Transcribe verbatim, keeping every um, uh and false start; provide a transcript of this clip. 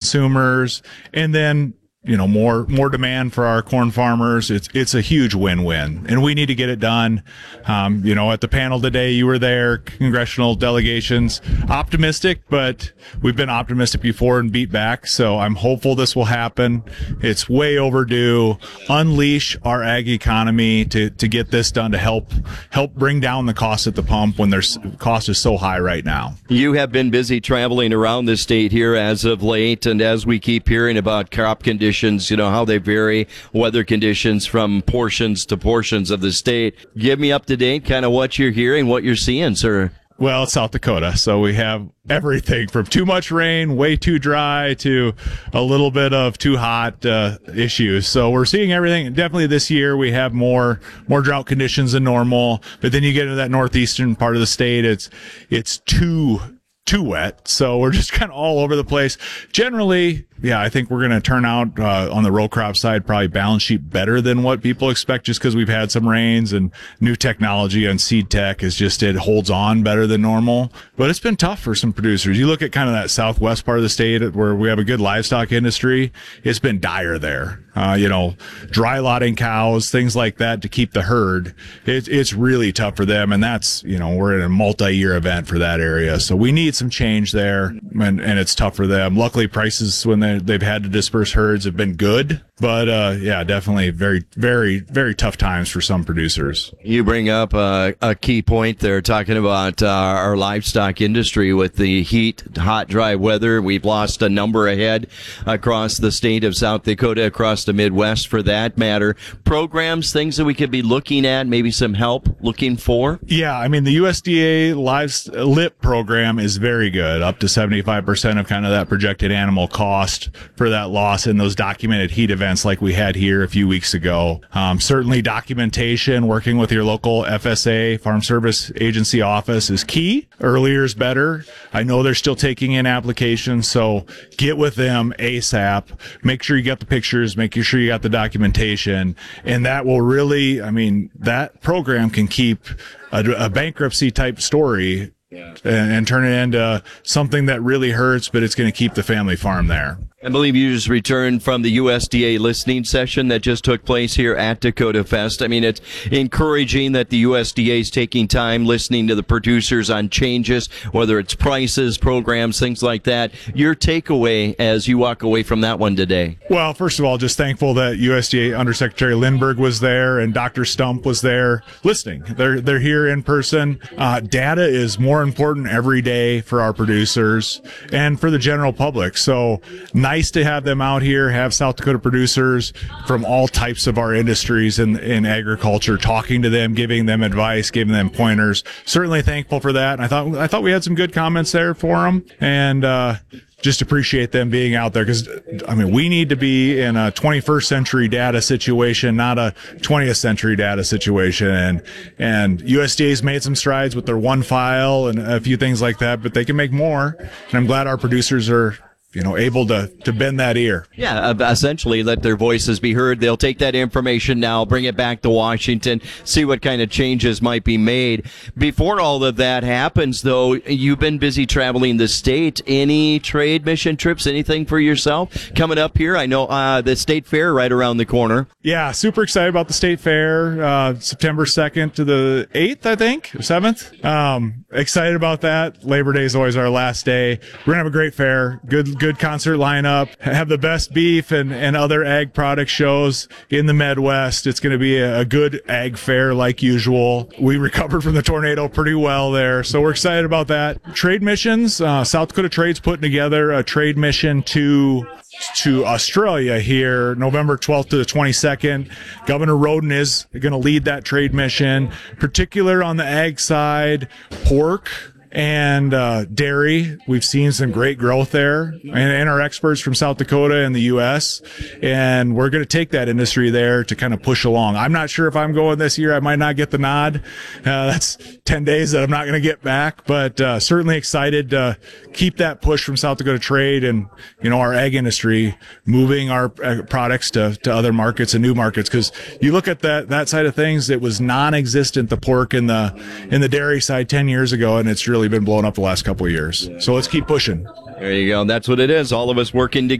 consumers, and then you know, more, more demand for our corn farmers. It's, it's a huge win-win, and we need to get it done. Um, you know, at the panel today, you were there, congressional delegations, optimistic, but we've been optimistic before and beat back. So I'm hopeful this will happen. It's way overdue. Unleash our ag economy to, to get this done to help, help bring down the cost at the pump when their cost is so high right now. You have been busy traveling around the state here as of late, and as we keep hearing about crop conditions, you know, how they vary, weather conditions from portions to portions of the state. Give me up to date kind of what you're hearing, what you're seeing, sir. Well, it's South Dakota, so we have everything from too much rain, way too dry, to a little bit of too hot uh, issues. So we're seeing everything. Definitely this year we have more more drought conditions than normal. But then you get into that northeastern part of the state, it's it's too too wet. So we're just kind of all over the place. Generally, yeah, I think we're going to turn out uh, on the row crop side, probably balance sheet better than what people expect, just because we've had some rains and new technology on seed tech is just, it holds on better than normal. But it's been tough for some producers. You look at kind of that southwest part of the state where we have a good livestock industry, it's been dire there. Uh, you know, dry lotting cows, things like that to keep the herd. It, it's really tough for them. And that's, you know, we're in a multi-year event for that area. So we need some change there, and, and it's tough for them. Luckily, prices when they, they've had to disperse herds have been good. But, uh, yeah, definitely very, very, very tough times for some producers. You bring up a, a key point there, talking about uh, our livestock industry with the heat, hot, dry weather. We've lost a number of head across the state of South Dakota, across the Midwest for that matter. Programs, things that we could be looking at, maybe some help looking for? Yeah, I mean, the U S D A Live L I P program is very good, up to seventy-five percent of kind of that projected animal cost for that loss in those documented heat events like we had here a few weeks ago. Um, certainly documentation, working with your local F S A, Farm Service Agency office is key. Earlier is better. I know they're still taking in applications, so get with them ASAP. Make sure you got the pictures, make sure you got the documentation, and that will really, I mean, that program can keep a, a bankruptcy type story Yeah. And, and turn it into something that really hurts, but it's going to keep the family farm there. I believe you just returned from the U S D A listening session that just took place here at Dakota Fest. I mean, it's encouraging that the U S D A is taking time listening to the producers on changes, whether it's prices, programs, things like that. Your takeaway as you walk away from that one today? Well, first of all, just thankful that U S D A Undersecretary Lindberg was there and Doctor Stump was there listening. They're, they're here in person. Uh, data is more important every day for our producers and for the general public. So, nice to have them out here, have South Dakota producers from all types of our industries in, in agriculture, talking to them, giving them advice, giving them pointers. Certainly thankful for that. And I thought, I thought we had some good comments there for them, and, uh, just appreciate them being out there, because, I mean, we need to be in a twenty-first century data situation, not a twentieth century data situation. And, and U S D A's made some strides with their one file and a few things like that, but they can make more. And I'm glad our producers are, you know, able to, to bend that ear. Yeah, essentially let their voices be heard. They'll take that information now, bring it back to Washington, see what kind of changes might be made. Before all of that happens, though, you've been busy traveling the state. Any trade mission trips, anything for yourself coming up here? I know uh, the state fair right around the corner. Yeah, super excited about the state fair, uh, September second to the eighth, I think, or seventh. Um, excited about that. Labor Day is always our last day. We're going to have a great fair. Good good concert lineup, have the best beef and, and other ag product shows in the Midwest. It's going to be a, a good ag fair like usual. We recovered from the tornado pretty well there, so we're excited about that. Trade missions, uh, South Dakota Trade's putting together a trade mission to to Australia here, November twelfth to the twenty-second. Governor Roden is going to lead that trade mission, particular on the ag side, pork and uh dairy. We've seen some great growth there, and, and our experts from South Dakota and the U S, and we're going to take that industry there to kind of push along. I'm not sure if I'm going this year. I might not get the nod. Uh, that's ten days that I'm not going to get back, but uh, certainly excited to keep that push from South Dakota Trade and, you know, our ag industry moving our products to, to other markets and new markets. Because you look at that that side of things, it was non-existent, the pork and the in the dairy side ten years ago, and it's really been blown up the last couple of years. So let's keep pushing. There you go. That's what it is. All of us working together.